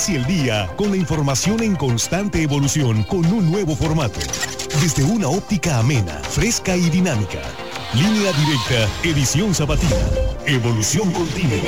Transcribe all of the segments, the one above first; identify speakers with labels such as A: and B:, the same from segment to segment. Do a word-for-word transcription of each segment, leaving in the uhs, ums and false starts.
A: Inicia el día con la información en constante evolución con un nuevo formato. Desde una óptica amena, fresca y dinámica. Línea Directa, edición sabatina. Evolución continua.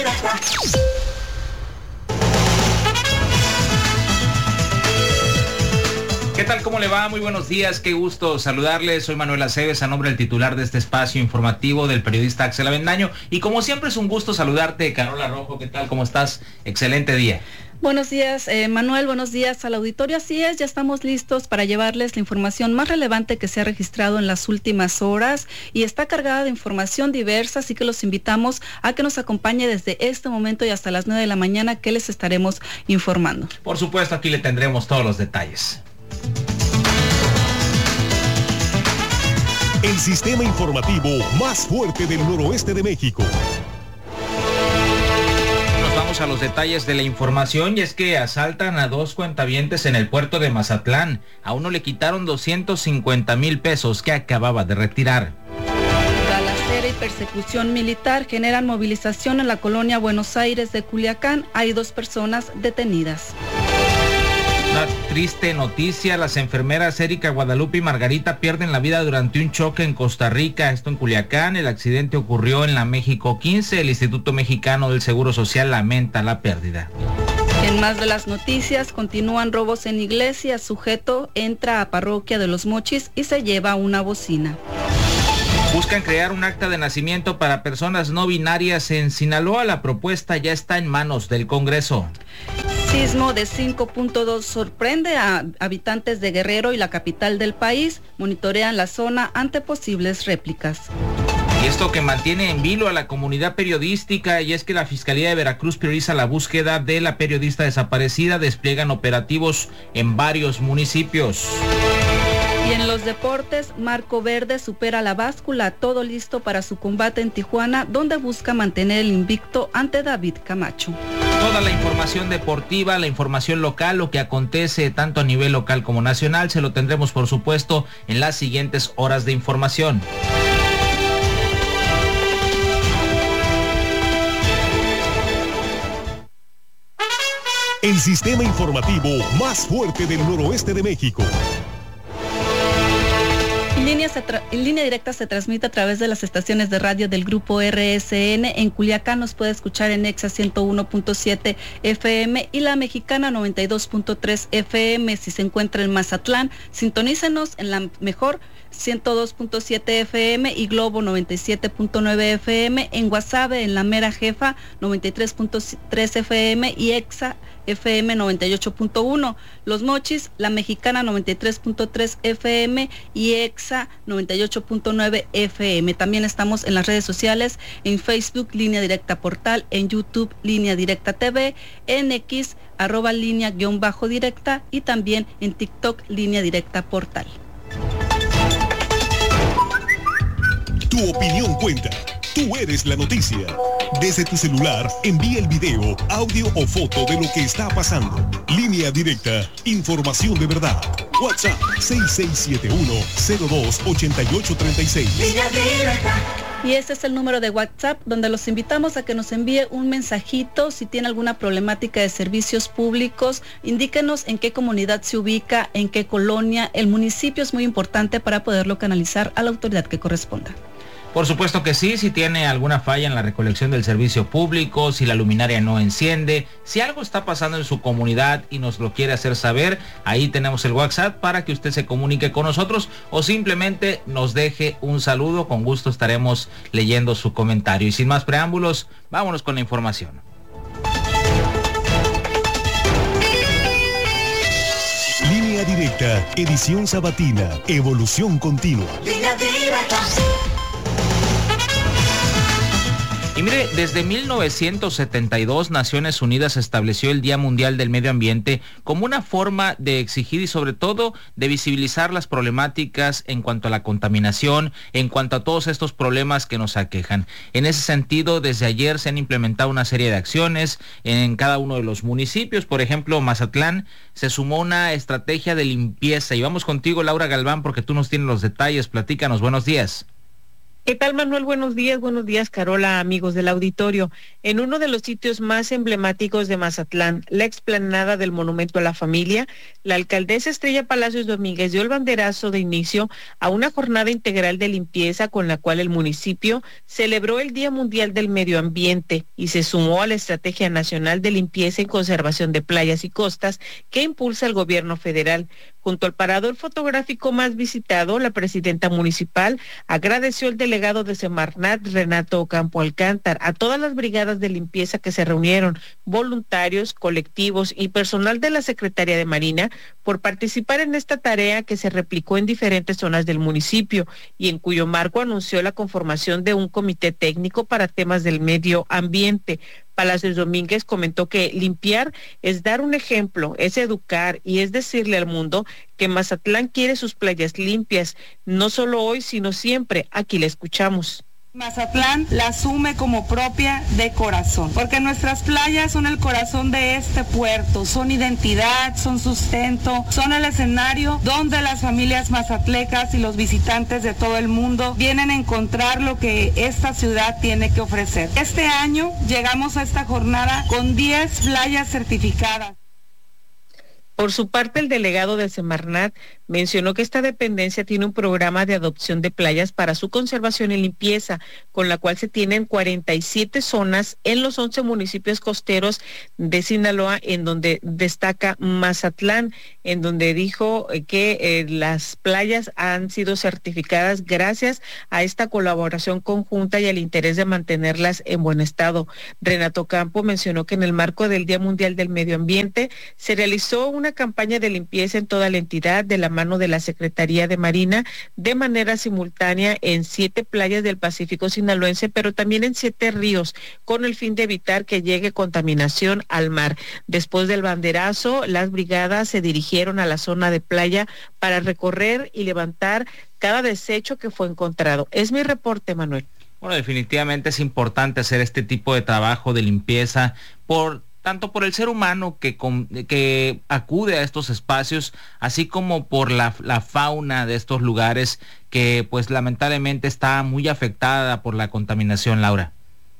B: ¿Qué tal? ¿Cómo le va? Muy buenos días, qué gusto saludarles. Soy Manuel Aceves, a nombre del titular de este espacio informativo del periodista Axel Avendaño. Y como siempre es un gusto saludarte, Carola Rojo. ¿Qué tal? ¿Cómo estás? Excelente día.
C: Buenos días, eh, Manuel, buenos días al auditorio. Así es, ya estamos listos para llevarles la información más relevante que se ha registrado en las últimas horas y está cargada de información diversa, así que los invitamos a que nos acompañe desde este momento y hasta las nueve de la mañana, que les estaremos informando.
B: Por supuesto, aquí le tendremos todos los detalles.
A: El sistema informativo más fuerte del noroeste de México.
B: Nos vamos a los detalles de la información y es que asaltan a dos cuentavientes en el puerto de Mazatlán. A uno le quitaron doscientos cincuenta mil pesos que acababa de retirar.
C: Balacera y persecución militar generan movilización en la colonia Buenos Aires de Culiacán. Hay dos personas detenidas.
B: Una triste noticia, las enfermeras Erika, Guadalupe y Margarita pierden la vida durante un choque en Costa Rica, esto en Culiacán. El accidente ocurrió en la México quince, el Instituto Mexicano del Seguro Social lamenta la pérdida.
C: En más de las noticias, continúan robos en iglesias, sujeto entra a parroquia de Los Mochis y se lleva una bocina.
B: Buscan crear un acta de nacimiento para personas no binarias en Sinaloa, la propuesta ya está en manos del Congreso.
C: Sismo de cinco punto dos sorprende a habitantes de Guerrero y la capital del país. Monitorean la zona ante posibles réplicas.
B: Y esto que mantiene en vilo a la comunidad periodística, y es que la Fiscalía de Veracruz prioriza la búsqueda de la periodista desaparecida, despliegan operativos en varios municipios.
C: Y en los deportes, Marco Verde supera la báscula, todo listo para su combate en Tijuana, donde busca mantener el invicto ante David Camacho.
B: Toda la información deportiva, la información local, lo que acontece tanto a nivel local como nacional, se lo tendremos por supuesto en las siguientes horas de información.
A: El sistema informativo más fuerte del noroeste de México.
C: Línea, se tra- en línea directa se transmite a través de las estaciones de radio del grupo R S N. En Culiacán nos puede escuchar en Exa ciento uno punto siete F M y La Mexicana noventa y dos punto tres F M. Si se encuentra en Mazatlán, sintonícenos en la mejor ciento dos punto siete F M y Globo noventa y siete punto nueve F M. En Guasave, en La Mera Jefa noventa y tres punto tres F M y Exa F M noventa y ocho punto uno. Los Mochis, La Mexicana noventa y tres punto tres F M y Exa noventa y ocho punto nueve F M. También estamos en las redes sociales, en Facebook, Línea Directa Portal, en YouTube, Línea Directa T V, en X, arroba línea guión bajo directa y también en TikTok, Línea Directa Portal.
A: Tu opinión cuenta. Tú eres la noticia. Desde tu celular, envía el video, audio o foto de lo que está pasando. Línea Directa, información de verdad. WhatsApp seis seis siete uno cero dos ocho ocho tres seis.
C: Y este es el número de WhatsApp donde los invitamos a que nos envíe un mensajito. Si tiene alguna problemática de servicios públicos, indíquenos en qué comunidad se ubica, en qué colonia. El municipio es muy importante para poderlo canalizar a la autoridad que corresponda.
B: Por supuesto que sí, si tiene alguna falla en la recolección del servicio público, si la luminaria no enciende, si algo está pasando en su comunidad y nos lo quiere hacer saber, ahí tenemos el WhatsApp para que usted se comunique con nosotros o simplemente nos deje un saludo, con gusto estaremos leyendo su comentario. Y sin más preámbulos, vámonos con la información.
A: Línea Directa, edición sabatina, evolución continua. Línea Directa.
B: Y mire, desde mil novecientos setenta y dos Naciones Unidas estableció el Día Mundial del Medio Ambiente como una forma de exigir y sobre todo de visibilizar las problemáticas en cuanto a la contaminación, en cuanto a todos estos problemas que nos aquejan. En ese sentido, desde ayer se han implementado una serie de acciones en cada uno de los municipios. Por ejemplo, Mazatlán se sumó una estrategia de limpieza. Y vamos contigo, Laura Galván, porque tú nos tienes los detalles. Platícanos, buenos días.
D: ¿Qué tal, Manuel? Buenos días, buenos días, Carola, amigos del auditorio. En uno de los sitios más emblemáticos de Mazatlán, la explanada del Monumento a la Familia, la alcaldesa Estrella Palacios Domínguez dio el banderazo de inicio a una jornada integral de limpieza con la cual el municipio celebró el Día Mundial del Medio Ambiente y se sumó a la Estrategia Nacional de Limpieza y Conservación de Playas y Costas que impulsa el gobierno federal. Junto al parador fotográfico más visitado, la presidenta municipal agradeció al delegado de Semarnat, Renato Ocampo Alcántar, a todas las brigadas de limpieza que se reunieron, voluntarios, colectivos y personal de la Secretaría de Marina, por participar en esta tarea que se replicó en diferentes zonas del municipio y en cuyo marco anunció la conformación de un comité técnico para temas del medio ambiente. Palacios Domínguez comentó que limpiar es dar un ejemplo, es educar y es decirle al mundo que Mazatlán quiere sus playas limpias, no solo hoy, sino siempre. Aquí la escuchamos.
E: Mazatlán la asume como propia de corazón, porque nuestras playas son el corazón de este puerto, son identidad, son sustento, son el escenario donde las familias mazatlecas y los visitantes de todo el mundo vienen a encontrar lo que esta ciudad tiene que ofrecer. Este año llegamos a esta jornada con diez playas certificadas.
D: Por su parte, el delegado de Semarnat mencionó que esta dependencia tiene un programa de adopción de playas para su conservación y limpieza, con la cual se tienen cuarenta y siete zonas en los once municipios costeros de Sinaloa, en donde destaca Mazatlán, en donde dijo que eh, las playas han sido certificadas gracias a esta colaboración conjunta y al interés de mantenerlas en buen estado. Renato Campo mencionó que en el marco del Día Mundial del Medio Ambiente se realizó una campaña de limpieza en toda la entidad de la mano de la Secretaría de Marina de manera simultánea en siete playas del Pacífico sinaloense, pero también en siete ríos, con el fin de evitar que llegue contaminación al mar. Después del banderazo, las brigadas se dirigieron a la zona de playa para recorrer y levantar cada desecho que fue encontrado. Es mi reporte, Manuel.
B: Bueno, definitivamente es importante hacer este tipo de trabajo de limpieza por tanto por el ser humano que, que acude a estos espacios, así como por la, la fauna de estos lugares que pues lamentablemente está muy afectada por la contaminación, Laura.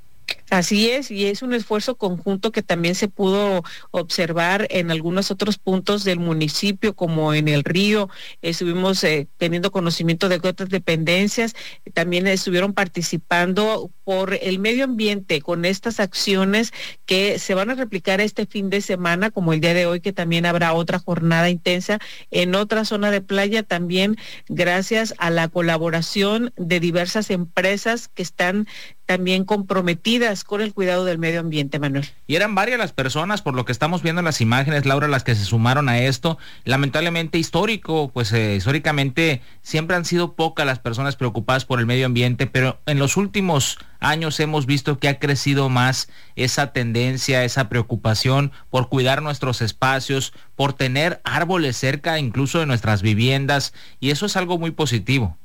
D: Así es, y es un esfuerzo conjunto que también se pudo observar en algunos otros puntos del municipio, como en el río. Estuvimos eh, teniendo conocimiento de otras dependencias, también estuvieron participando por el medio ambiente con estas acciones que se van a replicar este fin de semana, como el día de hoy, que también habrá otra jornada intensa en otra zona de playa, también gracias a la colaboración de diversas empresas que están también comprometidas con el cuidado del medio ambiente, Manuel.
B: Y eran varias las personas, por lo que estamos viendo en las imágenes, Laura, las que se sumaron a esto. Lamentablemente histórico, pues eh, históricamente siempre han sido pocas las personas preocupadas por el medio ambiente, pero en los últimos años hemos visto que ha crecido más esa tendencia, esa preocupación por cuidar nuestros espacios, por tener árboles cerca incluso de nuestras viviendas, y eso es algo muy positivo.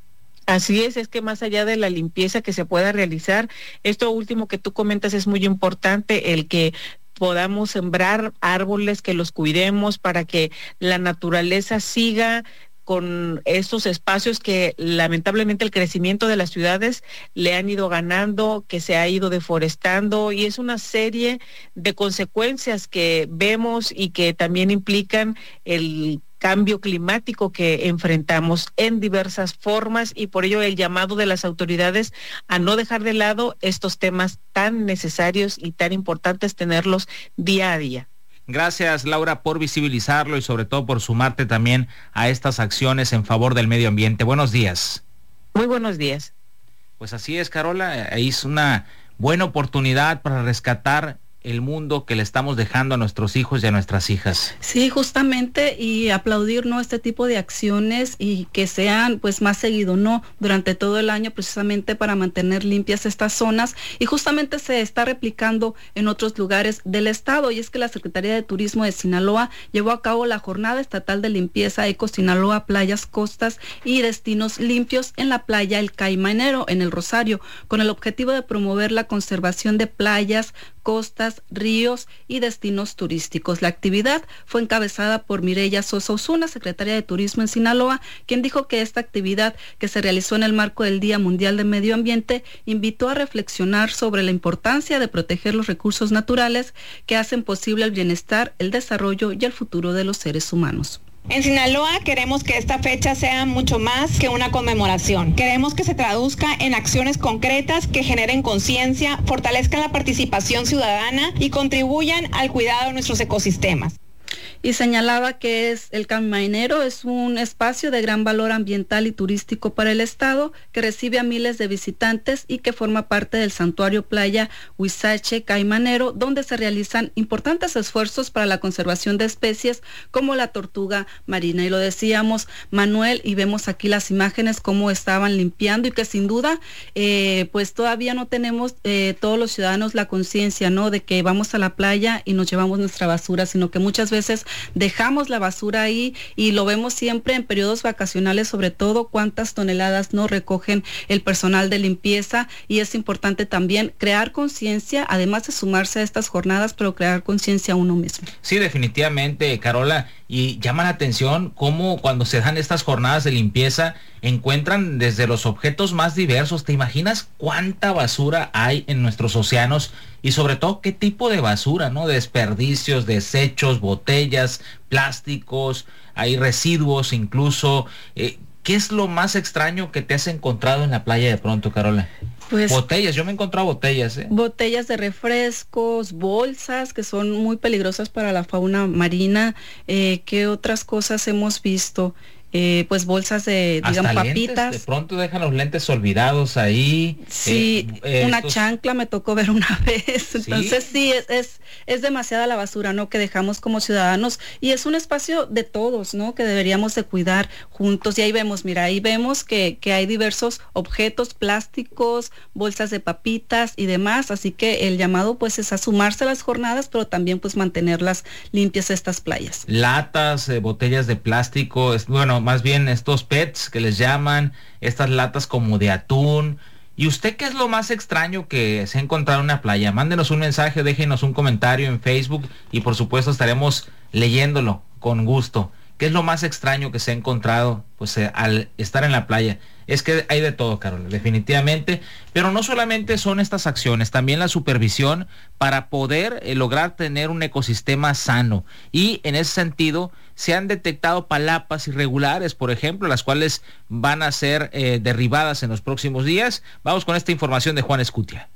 D: Así es, es que más allá de la limpieza que se pueda realizar, esto último que tú comentas es muy importante, el que podamos sembrar árboles, que los cuidemos para que la naturaleza siga con estos espacios que lamentablemente el crecimiento de las ciudades le han ido ganando, que se ha ido deforestando, y es una serie de consecuencias que vemos y que también implican el cambio climático que enfrentamos en diversas formas, y por ello el llamado de las autoridades a no dejar de lado estos temas tan necesarios y tan importantes, tenerlos día a día.
B: Gracias, Laura, por visibilizarlo y sobre todo por sumarte también a estas acciones en favor del medio ambiente. Buenos días.
D: Muy buenos días.
B: Pues así es, Carola, es una buena oportunidad para rescatar el mundo que le estamos dejando a nuestros hijos y a nuestras hijas.
C: Sí, justamente, y aplaudir, ¿no?, este tipo de acciones y que sean pues más seguido, ¿no?, durante todo el año, precisamente para mantener limpias estas zonas, y justamente se está replicando en otros lugares del estado, y es que la Secretaría de Turismo de Sinaloa llevó a cabo la Jornada Estatal de Limpieza Eco Sinaloa, Playas, Costas y Destinos Limpios en la playa El Caimanero, en El Rosario, con el objetivo de promover la conservación de playas, costas, ríos y destinos turísticos. La actividad fue encabezada por Mireya Sosa Osuna, secretaria de Turismo en Sinaloa, quien dijo que esta actividad, que se realizó en el marco del Día Mundial del Medio Ambiente, invitó a reflexionar sobre la importancia de proteger los recursos naturales que hacen posible el bienestar, el desarrollo y el futuro de los seres humanos.
F: En Sinaloa queremos que esta fecha sea mucho más que una conmemoración. Queremos que se traduzca en acciones concretas que generen conciencia, fortalezcan la participación ciudadana y contribuyan al cuidado de nuestros ecosistemas.
C: Y señalaba que es el Caminero es un espacio de gran valor ambiental y turístico para el estado, que recibe a miles de visitantes y que forma parte del santuario playa Huizache Caimanero, donde se realizan importantes esfuerzos para la conservación de especies como la tortuga marina. Y lo decíamos, Manuel, y vemos aquí las imágenes cómo estaban limpiando, y que sin duda eh, pues todavía no tenemos eh, todos los ciudadanos la conciencia, ¿no?, de que vamos a la playa y nos llevamos nuestra basura, sino que muchas veces dejamos la basura ahí, y lo vemos siempre en periodos vacacionales, sobre todo cuántas toneladas no recogen el personal de limpieza. Y es importante también crear conciencia, además de sumarse a estas jornadas, pero crear conciencia a uno mismo.
B: Sí, definitivamente, Carola, y llama la atención cómo cuando se dan estas jornadas de limpieza encuentran desde los objetos más diversos. ¿Te imaginas cuánta basura hay en nuestros océanos? Y sobre todo, ¿qué tipo de basura, no? Desperdicios, desechos, botellas, plásticos, hay residuos incluso. Eh, ¿Qué es lo más extraño que te has encontrado en la playa de pronto, Carola? Pues botellas, yo me he encontrado botellas. ¿eh?
C: Botellas de refrescos, bolsas que son muy peligrosas para la fauna marina. Eh, ¿Qué otras cosas hemos visto? Eh, pues bolsas de, digamos,
B: hasta
C: papitas.
B: Lentes, de pronto dejan los lentes olvidados ahí.
C: Sí, eh, una estos... chancla me tocó ver una vez. Entonces sí, sí es, es, es demasiada la basura, ¿no?, que dejamos como ciudadanos, y es un espacio de todos, ¿no?, que deberíamos de cuidar juntos. Y ahí vemos, mira, ahí vemos que, que hay diversos objetos, plásticos, bolsas de papitas y demás, así que el llamado pues es a sumarse a las jornadas, pero también pues mantenerlas limpias estas playas.
B: Latas, eh, botellas de plástico, es, bueno, más bien estos P E Ts que les llaman, estas latas como de atún. ¿Y usted qué es lo más extraño que se ha encontrado en una playa? Mándenos un mensaje, déjenos un comentario en Facebook y por supuesto estaremos leyéndolo con gusto. ¿Qué es lo más extraño que se ha encontrado pues eh, al estar en la playa? Es que hay de todo, Carol, definitivamente, pero no solamente son estas acciones, también la supervisión para poder eh, lograr tener un ecosistema sano. Y en ese sentido se han detectado palapas irregulares, por ejemplo, las cuales van a ser eh, derribadas en los próximos días. Vamos con esta información de Juan Escutia.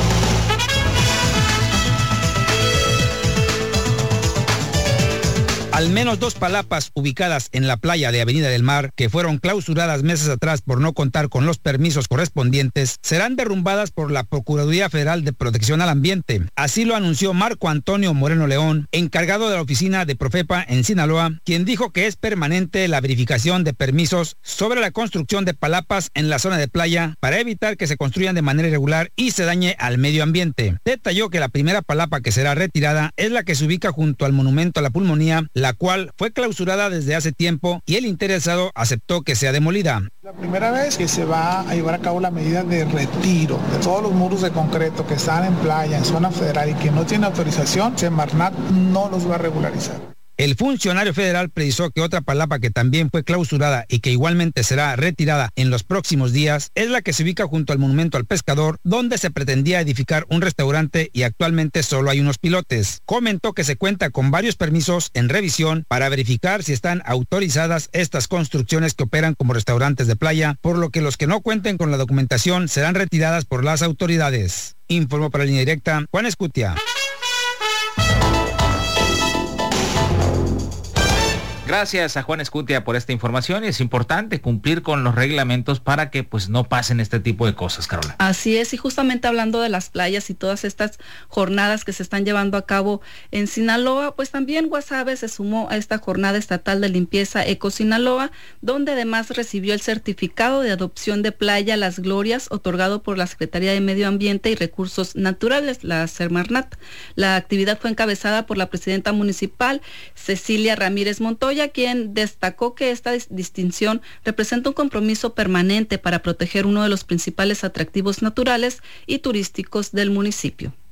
G: Al menos dos palapas ubicadas en la playa de Avenida del Mar, que fueron clausuradas meses atrás por no contar con los permisos correspondientes, serán derrumbadas por la Procuraduría Federal de Protección al Ambiente. Así lo anunció Marco Antonio Moreno León, encargado de la oficina de Profepa en Sinaloa, quien dijo que es permanente la verificación de permisos sobre la construcción de palapas en la zona de playa para evitar que se construyan de manera irregular y se dañe al medio ambiente. Detalló que la primera palapa que será retirada es la que se ubica junto al Monumento a la Pulmonía, la cual fue clausurada desde hace tiempo y el interesado aceptó que sea demolida.
H: La primera vez que se va a llevar a cabo la medida de retiro de todos los muros de concreto que están en playa, en zona federal y que no tienen autorización, Semarnat no los va a regularizar.
G: El funcionario federal precisó que otra palapa que también fue clausurada y que igualmente será retirada en los próximos días es la que se ubica junto al Monumento al Pescador, donde se pretendía edificar un restaurante y actualmente solo hay unos pilotes. Comentó que se cuenta con varios permisos en revisión para verificar si están autorizadas estas construcciones que operan como restaurantes de playa, por lo que los que no cuenten con la documentación serán retiradas por las autoridades. Informó para Línea Directa, Juan Escutia.
B: Gracias a Juan Escutia por esta información, y es importante cumplir con los reglamentos para que pues no pasen este tipo de cosas, Carola.
C: Así es, y justamente hablando de las playas y todas estas jornadas que se están llevando a cabo en Sinaloa, pues también Guasave se sumó a esta jornada estatal de limpieza Eco Sinaloa, donde además recibió el certificado de adopción de playa Las Glorias, otorgado por la Secretaría de Medio Ambiente y Recursos Naturales, la Semarnat. La actividad fue encabezada por la presidenta municipal, Cecilia Ramírez Montoya, quien destacó que esta distinción representa un compromiso permanente para proteger uno de los principales atractivos naturales y turísticos del municipio.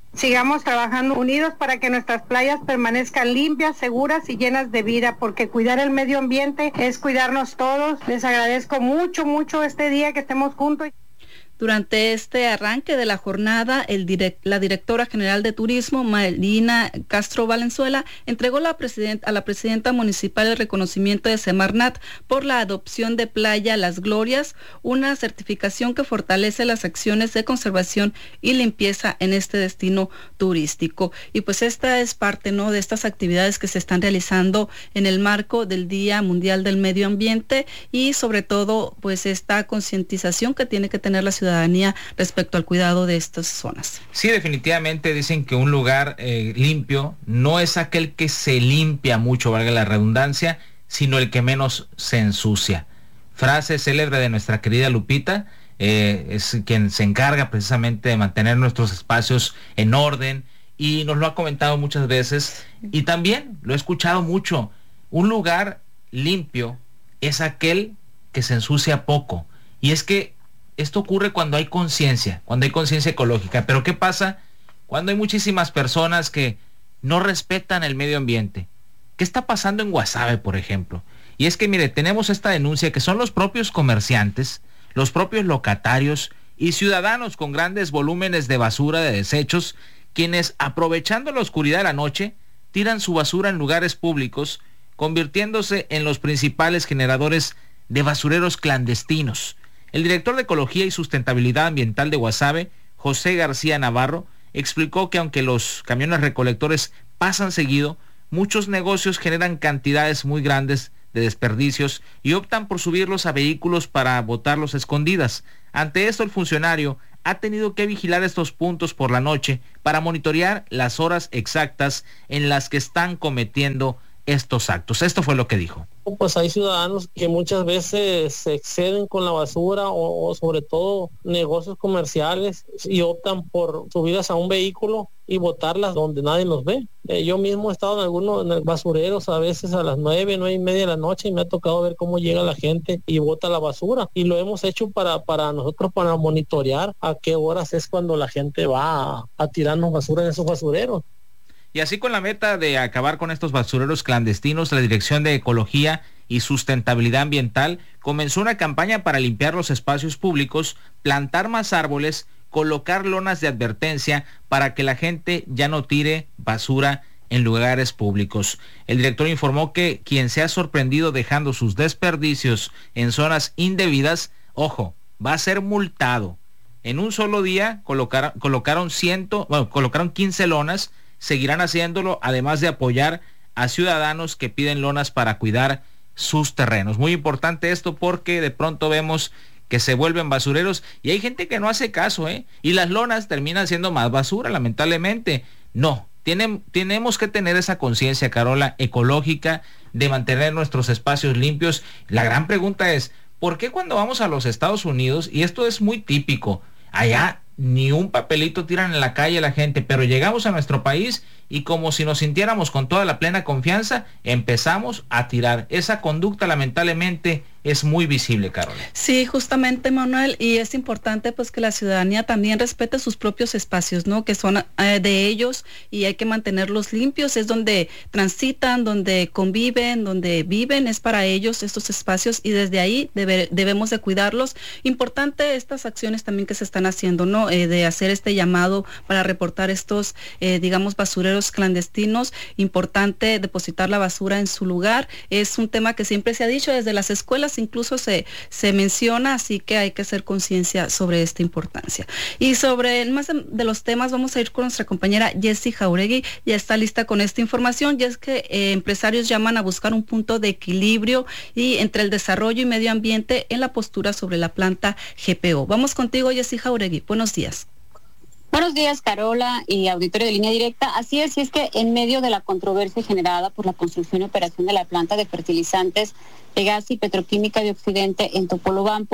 E: Sigamos trabajando unidos para que nuestras playas permanezcan limpias, seguras y llenas de vida, porque cuidar el medio ambiente es cuidarnos todos. Les agradezco mucho, mucho este día que estemos juntos.
C: Durante este arranque de la jornada, el direct, la directora general de Turismo, Marina Castro Valenzuela, entregó la president, a la presidenta municipal el reconocimiento de Semarnat por la adopción de Playa Las Glorias, una certificación que fortalece las acciones de conservación y limpieza en este destino turístico. Y pues esta es parte, ¿no?, de estas actividades que se están realizando en el marco del Día Mundial del Medio Ambiente y sobre todo pues esta concientización que tiene que tener la ciudadanía respecto al cuidado de estas zonas.
B: Sí, definitivamente dicen que un lugar eh, limpio no es aquel que se limpia mucho, valga la redundancia, sino el que menos se ensucia. Frase célebre de nuestra querida Lupita, eh, es quien se encarga precisamente de mantener nuestros espacios en orden y nos lo ha comentado muchas veces y también lo he escuchado mucho. Un lugar limpio es aquel que se ensucia poco, y es que esto ocurre cuando hay conciencia, cuando hay conciencia ecológica. Pero ¿qué pasa cuando hay muchísimas personas que no respetan el medio ambiente? ¿Qué está pasando en Guasave, por ejemplo? Y es que, mire, tenemos esta denuncia que son los propios comerciantes, los propios locatarios y ciudadanos con grandes volúmenes de basura, de desechos, quienes, aprovechando la oscuridad de la noche, tiran su basura en lugares públicos, convirtiéndose en los principales generadores de basureros clandestinos. El director de Ecología y Sustentabilidad Ambiental de Guasave, José García Navarro, explicó que aunque los camiones recolectores pasan seguido, muchos negocios generan cantidades muy grandes de desperdicios y optan por subirlos a vehículos para botarlos a escondidas. Ante esto, el funcionario ha tenido que vigilar estos puntos por la noche para monitorear las horas exactas en las que están cometiendo estos actos. Esto fue lo que dijo.
I: Pues hay ciudadanos que muchas veces se exceden con la basura o, o sobre todo negocios comerciales y optan por subirlas a un vehículo y botarlas donde nadie los ve. Eh, yo mismo he estado en algunos en el basureros a veces a las nueve, nueve y media de la noche y me ha tocado ver cómo llega la gente y bota la basura. Y lo hemos hecho para, para nosotros, para monitorear a qué horas es cuando la gente va a, a tirarnos basura en esos basureros.
B: Y así, con la meta de acabar con estos basureros clandestinos, la Dirección de Ecología y Sustentabilidad Ambiental comenzó una campaña para limpiar los espacios públicos, plantar más árboles, colocar lonas de advertencia para que la gente ya no tire basura en lugares públicos. El director informó que quien se ha sorprendido dejando sus desperdicios en zonas indebidas, ojo, va a ser multado. En un solo día colocaron, colocaron, ciento, bueno, colocaron quince lonas. Seguirán haciéndolo, además de apoyar a ciudadanos que piden lonas para cuidar sus terrenos. Muy importante esto porque de pronto vemos que se vuelven basureros y hay gente que no hace caso, ¿eh? Y las lonas terminan siendo más basura, lamentablemente. No, tienen, tenemos que tener esa conciencia, Carola, ecológica, de mantener nuestros espacios limpios. La gran pregunta es, ¿por qué cuando vamos a los Estados Unidos, y esto es muy típico, allá ni un papelito tiran en la calle la gente, pero llegamos a nuestro país y como si nos sintiéramos con toda la plena confianza, empezamos a tirar? Esa conducta lamentablemente es muy visible, Carolina.
C: Sí, justamente, Manuel, y es importante pues que la ciudadanía también respete sus propios espacios, ¿no? Que son eh, de ellos y hay que mantenerlos limpios, es donde transitan, donde conviven, donde viven, es para ellos estos espacios y desde ahí debe, debemos de cuidarlos. Importante estas acciones también que se están haciendo, ¿no? Eh, de hacer este llamado para reportar estos, eh, digamos, basureros clandestinos. Importante depositar la basura en su lugar, es un tema que siempre se ha dicho desde las escuelas, incluso se, se menciona, así que hay que hacer conciencia sobre esta importancia. Y sobre más de, de los temas vamos a ir con nuestra compañera Jessy Jauregui, ya está lista con esta información, y es que eh, empresarios llaman a buscar un punto de equilibrio y entre el desarrollo y medio ambiente en la postura sobre la planta G P O. Vamos contigo, Jessy Jauregui, buenos días.
J: Buenos días, Carola y auditorio de Línea Directa. Así es, y es que en medio de la controversia generada por la construcción y operación de la planta de fertilizantes de gas y petroquímica de Occidente en Topolobampo,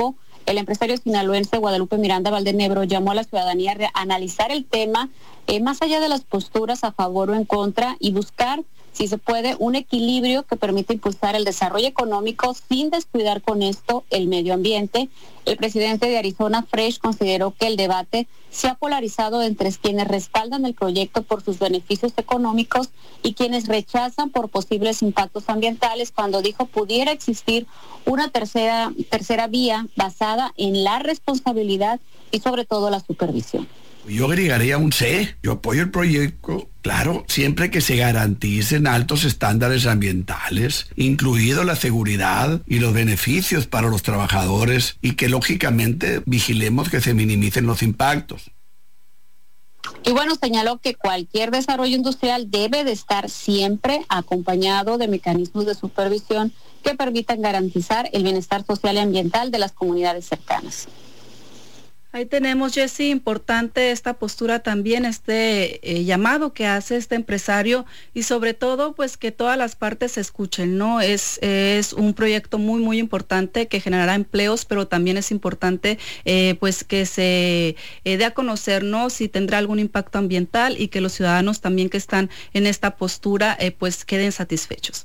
J: El empresario sinaloense Guadalupe Miranda Valdenebro llamó a la ciudadanía a analizar el tema eh, más allá de las posturas a favor o en contra y buscar, si se puede, un equilibrio que permita impulsar el desarrollo económico sin descuidar con esto el medio ambiente. El presidente de Arizona Fresh consideró que el debate se ha polarizado entre quienes respaldan el proyecto por sus beneficios económicos y quienes rechazan por posibles impactos ambientales, cuando dijo pudiera existir una tercera, tercera vía basada en la responsabilidad y sobre todo la supervisión.
K: Yo agregaría un C. Yo apoyo el proyecto, claro, siempre que se garanticen altos estándares ambientales, incluido la seguridad y los beneficios para los trabajadores, y que lógicamente vigilemos que se minimicen los impactos.
J: Y bueno, señaló que cualquier desarrollo industrial debe de estar siempre acompañado de mecanismos de supervisión que permitan garantizar el bienestar social y ambiental de las comunidades cercanas.
C: Ahí tenemos, Jessy, importante esta postura también, este eh, llamado que hace este empresario y sobre todo pues que todas las partes se escuchen, ¿no? Es, es un proyecto muy muy importante que generará empleos, pero también es importante eh, pues que se eh, dé a conocer, ¿no? Si tendrá algún impacto ambiental y que los ciudadanos también que están en esta postura eh, pues queden satisfechos.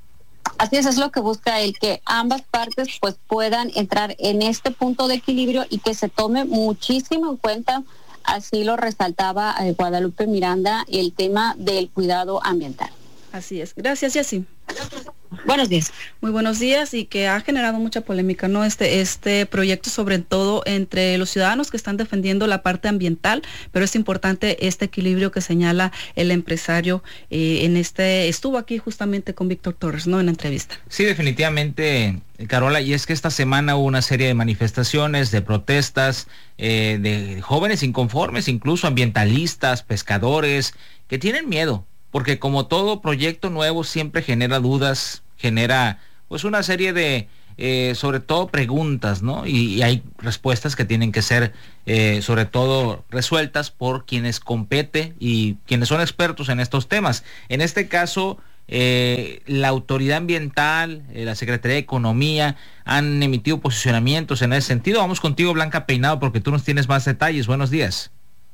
J: Así es, es lo que busca el que ambas partes pues puedan entrar en este punto de equilibrio y que se tome muchísimo en cuenta, así lo resaltaba eh, Guadalupe Miranda, el tema del cuidado ambiental.
C: Así es. Gracias, Jessy.
J: Buenos días.
C: Muy buenos días, y que ha generado mucha polémica, ¿no? Este, este proyecto, sobre todo entre los ciudadanos que están defendiendo la parte ambiental, pero es importante este equilibrio que señala el empresario eh, en este, estuvo aquí justamente con Víctor Torres, ¿no? En la entrevista.
B: Sí, definitivamente, Carola, y es que esta semana hubo una serie de manifestaciones, de protestas, eh, de jóvenes inconformes, incluso ambientalistas, pescadores, que tienen miedo, porque como todo proyecto nuevo siempre genera dudas, genera pues una serie de, eh, sobre todo preguntas, ¿no? Y, y hay respuestas que tienen que ser, eh, sobre todo, resueltas por quienes compete y quienes son expertos en estos temas. En este caso, eh, la Autoridad Ambiental, eh, la Secretaría de Economía, han emitido posicionamientos en ese sentido. Vamos contigo, Blanca Peinado, porque tú nos tienes más detalles. Buenos días.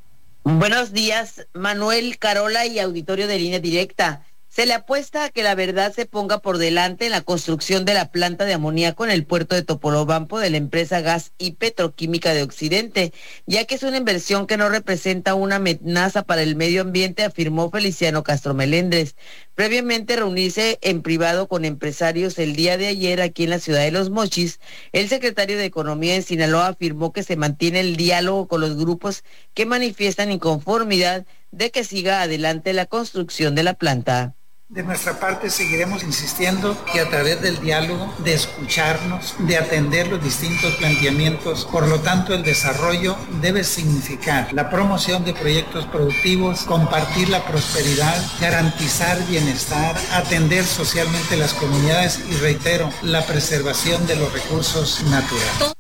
L: Buenos días, Manuel, Carola y auditorio de Línea Directa. Se le apuesta a que la verdad se ponga por delante en la construcción de la planta de amoníaco en el puerto de Topolobampo de la empresa Gas y Petroquímica de Occidente, ya que es una inversión que no representa una amenaza para el medio ambiente, afirmó Feliciano Castro Melendres. Previamente reunirse en privado con empresarios el día de ayer aquí en la ciudad de Los Mochis, el secretario de Economía en Sinaloa afirmó que se mantiene el diálogo con los grupos que manifiestan inconformidad de que siga adelante la construcción de la planta.
M: De nuestra parte seguiremos insistiendo que a través del diálogo, de escucharnos, de atender los distintos planteamientos, por lo tanto el desarrollo debe significar la promoción de proyectos productivos, compartir la prosperidad, garantizar bienestar, atender socialmente las comunidades y, reitero, la preservación de los recursos naturales.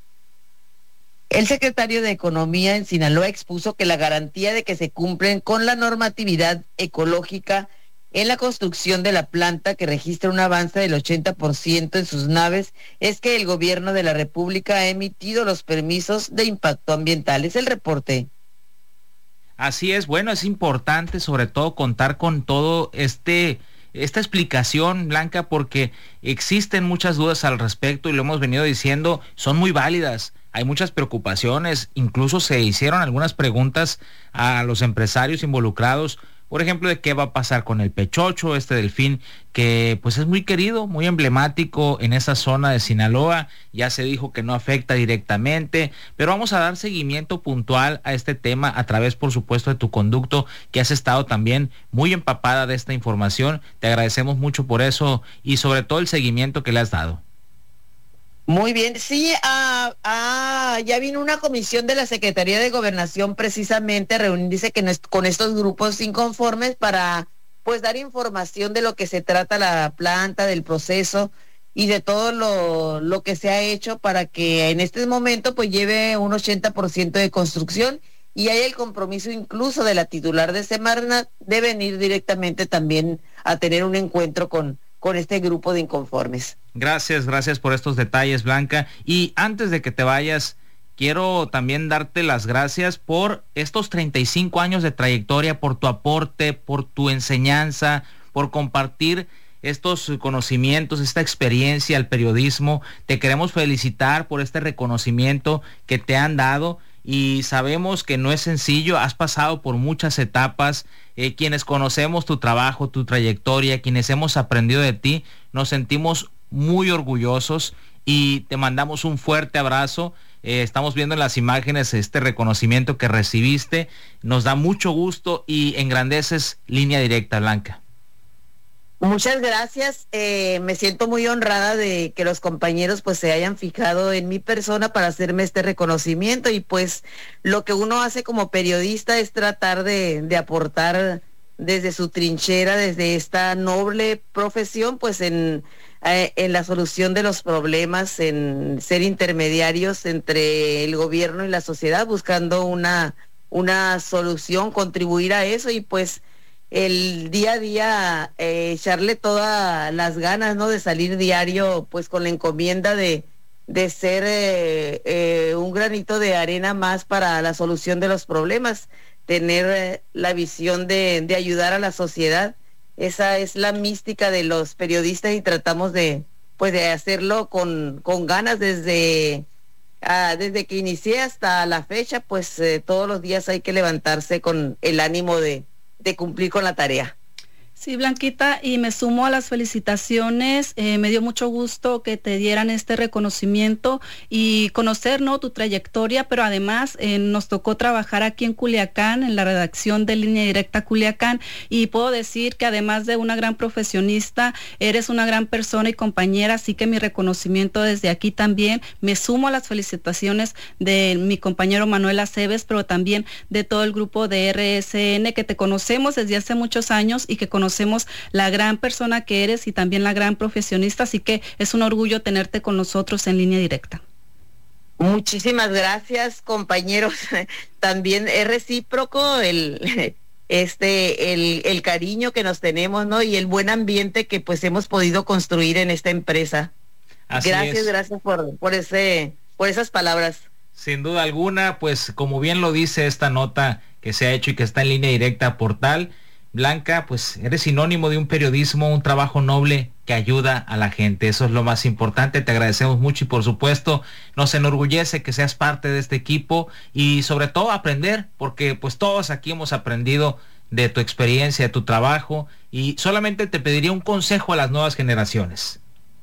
L: El secretario de Economía en Sinaloa expuso que la garantía de que se cumplen con la normatividad ecológica en la construcción de la planta, que registra un avance del ochenta por ciento en sus naves, es que el gobierno de la República ha emitido los permisos de impacto ambiental. Es el reporte.
B: Así es, bueno, es importante sobre todo contar con todo este... esta explicación, Blanca, porque existen muchas dudas al respecto y lo hemos venido diciendo, son muy válidas, hay muchas preocupaciones, incluso se hicieron algunas preguntas a los empresarios involucrados, por ejemplo, de qué va a pasar con el pechocho, este delfín que pues es muy querido, muy emblemático en esa zona de Sinaloa. Ya se dijo que no afecta directamente, pero vamos a dar seguimiento puntual a este tema a través, por supuesto, de tu conducto, que has estado también muy empapada de esta información. Te agradecemos mucho por eso y sobre todo el seguimiento que le has dado.
L: Muy bien, sí, ah, ah, ya vino una comisión de la Secretaría de Gobernación precisamente a reunirse que no es, con estos grupos inconformes para pues dar información de lo que se trata la planta, del proceso y de todo lo, lo que se ha hecho para que en este momento pues lleve un ochenta por ciento de construcción, y hay el compromiso incluso de la titular de Semarnat de venir directamente también a tener un encuentro con, con este grupo de inconformes.
B: Gracias, gracias por estos detalles, Blanca. Y antes de que te vayas, quiero también darte las gracias por estos treinta y cinco años de trayectoria, por tu aporte, por tu enseñanza, por compartir estos conocimientos, esta experiencia al periodismo. Te queremos felicitar por este reconocimiento que te han dado y sabemos que no es sencillo, has pasado por muchas etapas. Eh, quienes conocemos tu trabajo, tu trayectoria, quienes hemos aprendido de ti, nos sentimos muy orgullosos y te mandamos un fuerte abrazo. Eh, estamos viendo en las imágenes este reconocimiento que recibiste, nos da mucho gusto y engrandeces Línea Directa, Blanca.
L: Muchas gracias, eh, me siento muy honrada de que los compañeros pues se hayan fijado en mi persona para hacerme este reconocimiento, y pues lo que uno hace como periodista es tratar de, de aportar desde su trinchera, desde esta noble profesión, pues en, eh, en la solución de los problemas, en ser intermediarios entre el gobierno y la sociedad, buscando una, una solución, contribuir a eso, y pues el día a día eh, echarle todas las ganas, ¿no?, de salir diario, pues con la encomienda de, de ser eh, eh, un granito de arena más para la solución de los problemas, tener eh, la visión de, de ayudar a la sociedad. Esa es la mística de los periodistas y tratamos de, pues, de hacerlo con, con ganas desde, ah, desde que inicié hasta la fecha. Pues eh, todos los días hay que levantarse con el ánimo de de cumplir con la tarea.
C: Sí, Blanquita, y me sumo a las felicitaciones. Eh, me dio mucho gusto que te dieran este reconocimiento y conocer, ¿no?, tu trayectoria, pero además eh, nos tocó trabajar aquí en Culiacán, en la redacción de Línea Directa Culiacán, y puedo decir que además de una gran profesionista, eres una gran persona y compañera, así que mi reconocimiento desde aquí también. Me sumo a las felicitaciones de mi compañero Manuel Aceves, pero también de todo el grupo de R S N, que te conocemos desde hace muchos años y que conocemos Conocemos la gran persona que eres y también la gran profesionista, así que es un orgullo tenerte con nosotros en Línea Directa.
L: Muchísimas gracias, compañeros. También es recíproco el este el, el cariño que nos tenemos, ¿no?, y el buen ambiente que pues hemos podido construir en esta empresa. Así gracias, es. gracias por por ese por esas palabras.
B: Sin duda alguna, pues como bien lo dice esta nota que se ha hecho y que está en Línea Directa Portal, Blanca, pues eres sinónimo de un periodismo, un trabajo noble que ayuda a la gente. Eso es lo más importante. Te agradecemos mucho y por supuesto nos enorgullece que seas parte de este equipo y sobre todo aprender, porque pues todos aquí hemos aprendido de tu experiencia, de tu trabajo, y solamente te pediría un consejo a las nuevas generaciones.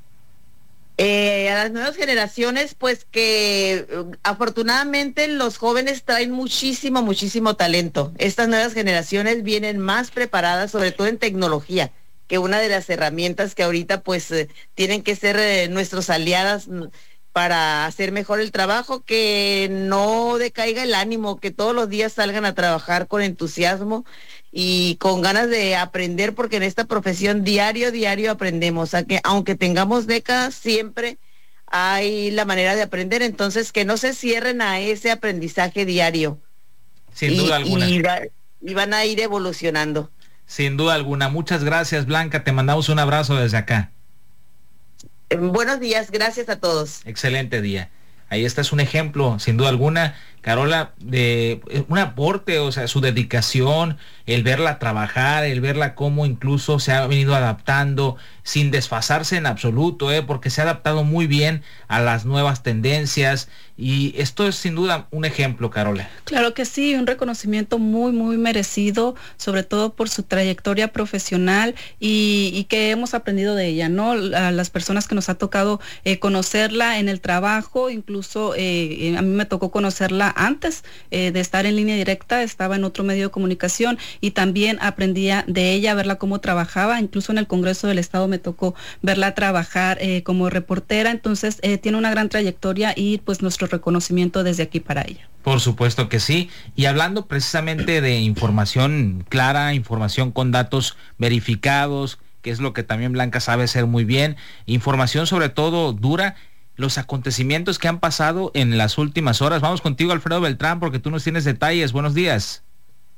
L: Eh, a las nuevas generaciones, pues que uh, afortunadamente los jóvenes traen muchísimo, muchísimo talento. Estas nuevas generaciones vienen más preparadas, sobre todo en tecnología, que una de las herramientas que ahorita pues eh, tienen que ser eh, nuestros aliadas para hacer mejor el trabajo, que no decaiga el ánimo, que todos los días salgan a trabajar con entusiasmo y con ganas de aprender, porque en esta profesión diario, diario aprendemos, a que aunque tengamos décadas, siempre hay la manera de aprender, entonces que no se cierren a ese aprendizaje diario.
B: Sin
L: y,
B: duda alguna.
L: Y, y van a ir evolucionando.
B: Sin duda alguna. Muchas gracias, Blanca, te mandamos un abrazo desde acá.
L: Eh, buenos días, gracias a todos.
B: Excelente día. Ahí está, es un ejemplo, sin duda alguna, Carola, de un aporte, o sea, su dedicación, el verla trabajar, el verla cómo incluso se ha venido adaptando sin desfasarse en absoluto, ¿eh? porque se ha adaptado muy bien a las nuevas tendencias, y esto es sin duda un ejemplo, Carola.
C: Claro que sí, un reconocimiento muy, muy merecido, sobre todo por su trayectoria profesional y, y que hemos aprendido de ella, ¿no? A las personas que nos ha tocado eh, conocerla en el trabajo, incluso eh, a mí me tocó conocerla antes eh, de estar en Línea Directa, estaba en otro medio de comunicación y también aprendía de ella, verla cómo trabajaba, incluso en el Congreso del Estado me tocó verla trabajar eh, como reportera, entonces eh, tiene una gran trayectoria y pues nuestro reconocimiento desde aquí para ella.
B: Por supuesto que sí, y hablando precisamente de información clara, información con datos verificados, que es lo que también Blanca sabe hacer muy bien, información sobre todo dura, los acontecimientos que han pasado en las últimas horas. Vamos contigo, Alfredo Beltrán, porque tú nos tienes detalles. Buenos días.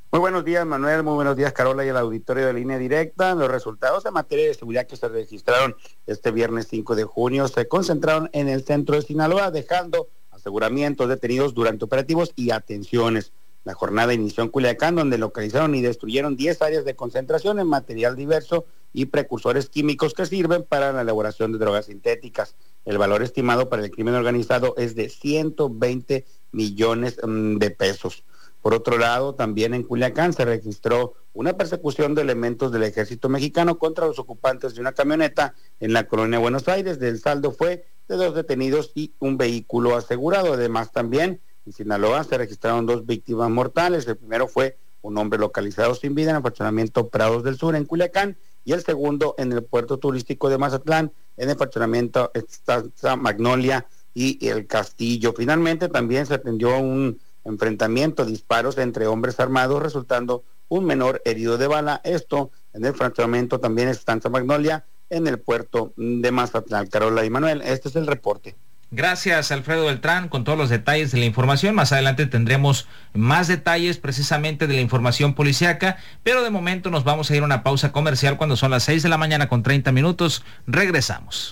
N: Muy buenos días, Manuel, muy buenos días, Carola, y el auditorio de Línea Directa. Los resultados en materia de seguridad que se registraron este viernes cinco de junio se concentraron en el centro de Sinaloa, dejando aseguramientos detenidos durante operativos y atenciones. La jornada inició en Culiacán, donde localizaron y destruyeron diez áreas de concentración en material diverso y precursores químicos que sirven para la elaboración de drogas sintéticas. El valor estimado para el crimen organizado es de ciento veinte millones de pesos. Por otro lado, también en Culiacán se registró una persecución de elementos del ejército mexicano contra los ocupantes de una camioneta en la colonia Buenos Aires. El saldo fue de dos detenidos y un vehículo asegurado. Además, también en Sinaloa se registraron dos víctimas mortales. El primero fue un hombre localizado sin vida en el fraccionamiento Prados del Sur en Culiacán, y el segundo en el puerto turístico de Mazatlán, en el fraccionamiento Estancia Magnolia y El Castillo. Finalmente, también se atendió un enfrentamiento, disparos entre hombres armados, resultando un menor herido de bala. Esto en el fraccionamiento también Estancia Magnolia, en el puerto de Mazatlán. Carola y Manuel, este es el reporte.
B: Gracias, Alfredo Beltrán, con todos los detalles de la información. Más adelante tendremos más detalles precisamente de la información policíaca, pero de momento nos vamos a ir a una pausa comercial cuando son las seis de la mañana con treinta minutos. Regresamos.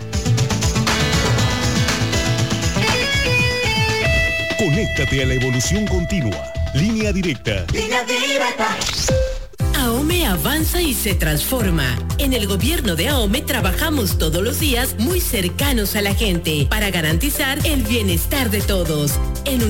A: Conéctate a la evolución continua. Línea Directa.
O: Línea Directa. AOME avanza y se transforma. En el gobierno de AOME trabajamos todos los días muy cercanos a la gente para garantizar el bienestar de todos. En un